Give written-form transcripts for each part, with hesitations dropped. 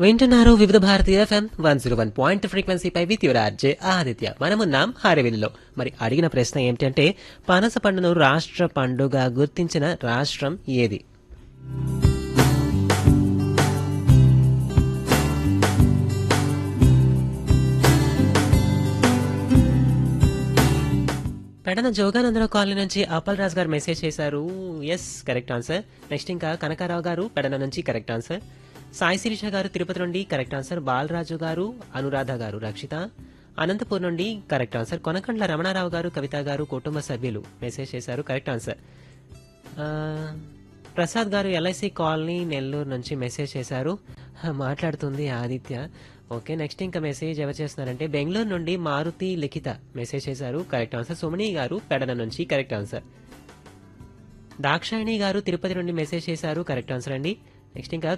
వింటున్నారు వివిధ Bharati FM 101 ఫ్రీక్వెన్సీపై with your RJ Aditya. మనమున్నాం హారవిల్లో. మరి అడిగిన ప్రశ్న ఏమిటంటే పనస పండును రాష్ట్ర పండుగ గుర్తించిన రాష్ట్రం ఏది? పెడన జోగానందరావు కాలనీ నుంచి అప్పల్ రాజ్ గారు మెసేజ్ చేశారు. Yes, correct answer. నెక్స్ట్ ఇంకా కనకారావు గారు పెడన నుంచి కరెక్ట్ ఆన్సర్. సాయి శిరీష గారు తిరుపతి నుండి కరెక్ట్ ఆన్సర్. బాలరాజు గారు, అనురాధ గారు, రక్షిత అనంతపూర్ నుండి కరెక్ట్ ఆన్సర్. కొనకండ్ల రమణారావు గారు, కవిత గారు, కుటుంబ సభ్యులు మెసేజ్ చేశారు కరెక్ట్ ఆన్సర్. ఆ, ప్రసాద్ గారు ఎల్ఐసి కాలనీ నెల్లూరు నుంచి మెసేజ్ చేశారు. మాట్లాడుతుంది ఆదిత్య. ఓకే, నెక్స్ట్ ఇంకా మెసేజ్ ఎవరు చేస్తున్నారంటే బెంగళూరు నుండి మారుతి లిఖిత మెసేజ్ చేశారు కరెక్ట్ ఆన్సర్. సుమణి గారు పెడన నుంచి కరెక్ట్ ఆన్సర్. దాక్షాయణి గారు తిరుపతి నుండి మెసేజ్ చేశారు కరెక్ట్ ఆన్సర్ అండి. నెక్స్ట్ ఇంకా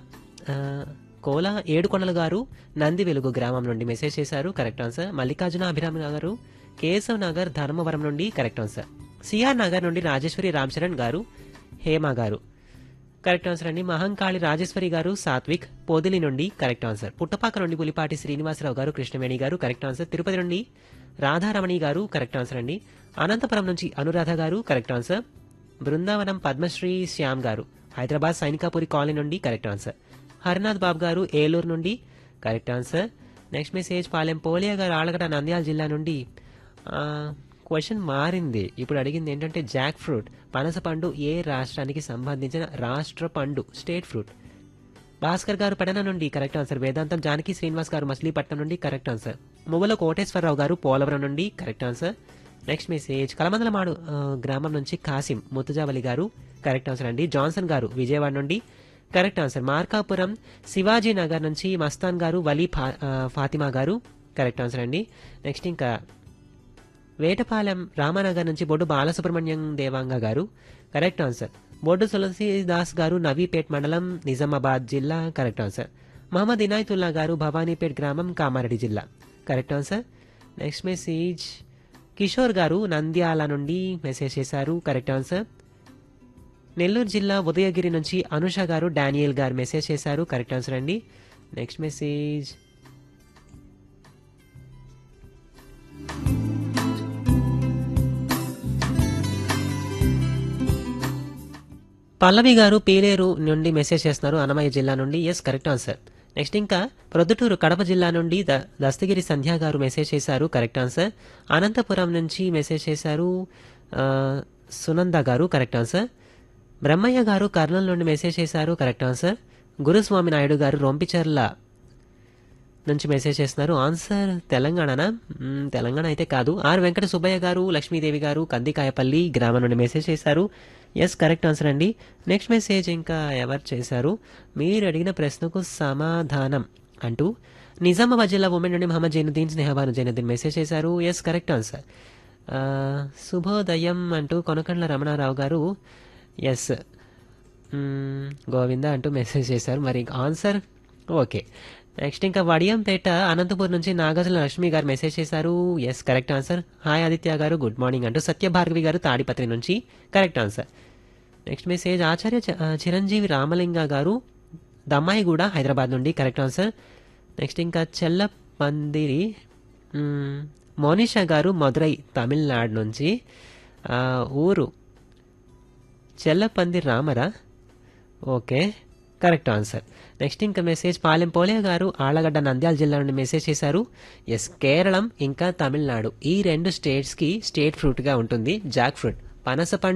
కోల ఏడుకొండల గారు నంది వెలుగు గ్రామం నుండి మెసేజ్ చేశారు కరెక్ట్ ఆన్సర్. మల్లికార్జున అభిరామ్ గారు కేశవ్ నగర్ ధర్మవరం నుండి కరెక్ట్ ఆన్సర్. సిఆర్ నగర్ నుండి రాజేశ్వరి రామచరణ్ గారు, హేమ గారు కరెక్ట్ ఆన్సర్ అండి. మహంకాళి రాజేశ్వరి గారు సాత్విక్ పోదిలి నుండి కరెక్ట్ ఆన్సర్. పుట్టపాక నుండి పులిపాటి శ్రీనివాసరావు గారు, కృష్ణవేణి గారు కరెక్ట్ ఆన్సర్. తిరుపతి నుండి రాధారమణి గారు కరెక్ట్ ఆన్సర్ అండి. అనంతపురం నుంచి అనురాధ గారు కరెక్ట్ ఆన్సర్. బృందావనం పద్మశ్రీ శ్యామ్ గారు హైదరాబాద్ సైనికాపురి కాలనీ నుండి కరెక్ట్ ఆన్సర్. హరినాథ్ బాబు గారు ఏలూరు నుండి correct answer. Next message Palem Polya గారు ఆలగడ్డ నంద్యాల జిల్లా నుండి. క్వశ్చన్ మారింది, ఇప్పుడు అడిగింది ఏంటంటే జాక్ ఫ్రూట్ పనస పండు ఏ రాష్ట్రానికి సంబంధించిన రాష్ట్ర పండు, స్టేట్ ఫ్రూట్. భాస్కర్ గారు పెడన నుండి కరెక్ట్ ఆన్సర్. వేదాంతం జానకి శ్రీనివాస్ గారు మచిలీపట్నం నుండి కరెక్ట్ ఆన్సర్. మువ్వల కోటేశ్వరరావు గారు పోలవరం నుండి కరెక్ట్ ఆన్సర్. నెక్స్ట్ మెసేజ్ కలమందలమాడు గ్రామం నుంచి కాసిం ముతుజావలి గారు కరెక్ట్ ఆన్సర్ అండి. జాన్సన్ గారు విజయవాడ నుండి కరెక్ట్ ఆన్సర్. మార్కాపురం శివాజీ నగర్ నుంచి మస్తాన్ గారు, వలీ ఫాతిమా గారు కరెక్ట్ ఆన్సర్ అండి. నెక్స్ట్ ఇంకా వేటపాలెం రామానగర్ నుంచి బొడ్డు బాలసుబ్రహ్మణ్యం దేవాంగ గారు కరెక్ట్ ఆన్సర్. బొడ్డు తులసీదాస్ గారు నవీపేట్ మండలం నిజామాబాద్ జిల్లా కరెక్ట్ ఆన్సర్. మహమ్మద్ ఇనాయతుల్లా గారు భవానీపేట్ గ్రామం కామారెడ్డి జిల్లా correct answer. Next message Kishore గారు నంద్యాల నుండి మెసేజ్ చేశారు కరెక్ట్ ఆన్సర్. నెల్లూరు జిల్లా ఉదయగిరి నుంచి అనుష గారు, డానియల్ గారు మెసేజ్ చేశారు కరెక్ట్ ఆన్సర్ అండి. నెక్స్ట్ మెసేజ్ పల్లవి గారు పీలేరు నుండి మెసేజ్ చేస్తున్నారు అన్నమయ్య జిల్లా నుండి. Yes, correct answer. నెక్స్ట్ ఇంకా ప్రొద్దుటూరు కడప జిల్లా నుండి దస్తగిరి సంధ్య గారు మెసేజ్ చేశారు కరెక్ట్ ఆన్సర్. అనంతపురం నుంచి మెసేజ్ చేశారు సునంద గారు కరెక్ట్ ఆన్సర్. బ్రహ్మయ్య గారు కర్నూలు నుండి మెసేజ్ చేశారు కరెక్ట్ ఆన్సర్. గురుస్వామి నాయుడు గారు రొంపిచర్ల నుంచి మెసేజ్ చేస్తున్నారు. ఆన్సర్ తెలంగాణనా? తెలంగాణ అయితే కాదు. ఆర్ వెంకట సుబ్బయ్య గారు, లక్ష్మీదేవి గారు కందికాయపల్లి గ్రామం నుండి మెసేజ్ చేశారు. ఎస్, కరెక్ట్ ఆన్సర్ అండి. నెక్స్ట్ మెసేజ్ ఇంకా ఎవరు చేశారు, మీరు అడిగిన ప్రశ్నకు సమాధానం అంటూ నిజామాబాద్ జిల్లా ఉమెన్ నుండి మహమ్మద్ జైనుద్దీన్, స్నేహబాను జైనుద్దీన్ మెసేజ్ చేశారు. Yes, correct answer. శుభోదయం అంటూ కొనకండ్ల రమణారావు గారు ఎస్ గోవింద అంటూ మెసేజ్ చేశారు. మరి ఆన్సర్ ఓకే. నెక్స్ట్ ఇంకా వడియంపేట అనంతపూర్ నుంచి నాగార్జున లక్ష్మి గారు మెసేజ్ చేశారు. Yes, correct answer. Hi Aditya గారు, గుడ్ మార్నింగ్ అంటూ సత్యభార్గవి గారు తాడిపత్రి నుంచి కరెక్ట్ ఆన్సర్. నెక్స్ట్ మెసేజ్ ఆచార్య చిరంజీవి రామలింగ గారు దమ్మాయిగూడ హైదరాబాద్ నుండి కరెక్ట్ ఆన్సర్. నెక్స్ట్ ఇంకా చెల్లపందిరి మోనిషా గారు మదురై తమిళనాడు నుంచి. ఊరు చెల్లపంది రామరా? Okay, correct answer. నెక్స్ట్ ఇంకా మెసేజ్ పాలెం పోలే గారు ఆళ్లగడ్డ నంద్యాల జిల్లా నుండి మెసేజ్ చేశారు. ఎస్, కేరళం ఇంకా తమిళనాడు ఈ రెండు స్టేట్స్కి స్టేట్ ఫ్రూట్గా ఉంటుంది జాక్ ఫ్రూట్. పనస పండు